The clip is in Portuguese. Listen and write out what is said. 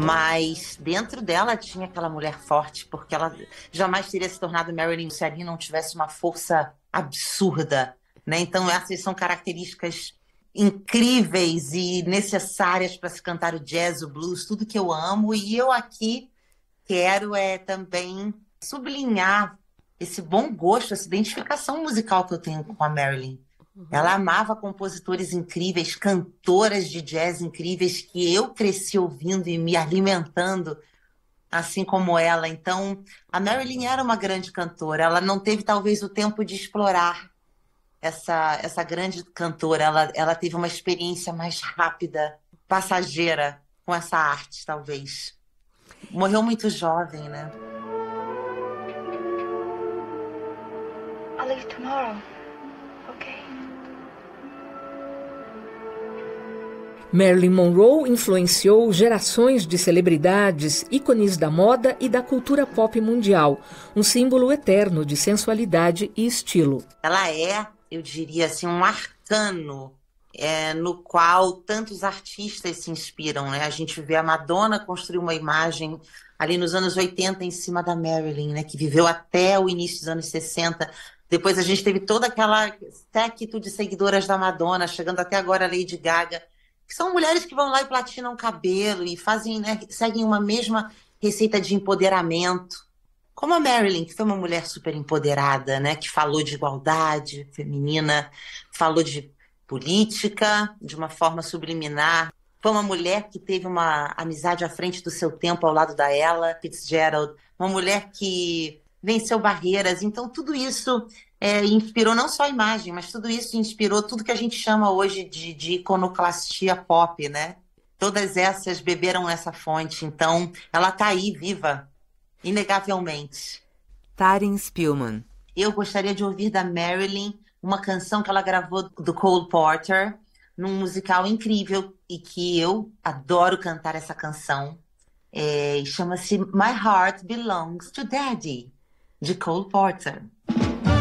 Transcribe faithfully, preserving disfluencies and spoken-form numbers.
Mas dentro dela tinha aquela mulher forte, porque ela jamais teria se tornado Marilyn se ali não tivesse uma força absurda, né? Então essas são características incríveis e necessárias para se cantar o jazz, o blues, tudo que eu amo. E eu aqui quero é também sublinhar esse bom gosto, essa identificação musical que eu tenho com a Marilyn. Ela amava compositores incríveis, cantoras de jazz incríveis que eu cresci ouvindo e me alimentando, assim como ela. Então, a Marilyn era uma grande cantora. Ela não teve talvez o tempo de explorar essa, essa grande cantora. Ela, ela teve uma experiência mais rápida, passageira com essa arte, talvez. Morreu muito jovem, né? I'll leave tomorrow. Okay. Marilyn Monroe influenciou gerações de celebridades, ícones da moda e da cultura pop mundial, um símbolo eterno de sensualidade e estilo. Ela é, eu diria assim, um arcano é, no qual tantos artistas se inspiram, né? A gente vê a Madonna construir uma imagem ali nos anos oitenta em cima da Marilyn, né? Que viveu até o início dos anos sessenta. Depois a gente teve toda aquela séquito de seguidoras da Madonna, chegando até agora a Lady Gaga, que são mulheres que vão lá e platinam cabelo e fazem, né, seguem uma mesma receita de empoderamento. Como a Marilyn, que foi uma mulher super empoderada, né, que falou de igualdade feminina, falou de política de uma forma subliminar. Foi uma mulher que teve uma amizade à frente do seu tempo ao lado da Ella Fitzgerald, uma mulher que venceu barreiras. Então, tudo isso é, inspirou não só a imagem, mas tudo isso inspirou tudo que a gente chama hoje de, de iconoclastia pop, né? Todas essas beberam nessa fonte. Então, ela está aí, viva, inegavelmente. Taryn Spillman. Eu gostaria de ouvir da Marilyn uma canção que ela gravou do Cole Porter, num musical incrível e que eu adoro cantar essa canção. É, chama-se My Heart Belongs to Daddy, de Cole Porter.